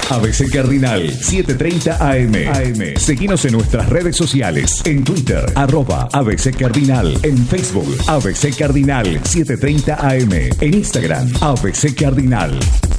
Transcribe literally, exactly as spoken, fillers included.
A B C Cardinal setecientos treinta A M. A M. Seguinos en nuestras redes sociales. En Twitter, arroba A B C Cardinal. En Facebook, A B C Cardinal setecientos treinta A M. En Instagram, A B C Cardinal.